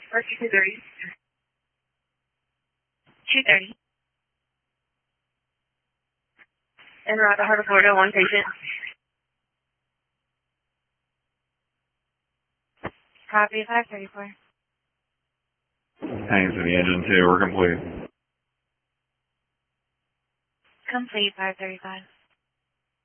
First 230. 230. En route to Harbor, Florida, one patient. Copy 534. Thanks to the engine too, we're complete. Complete 535.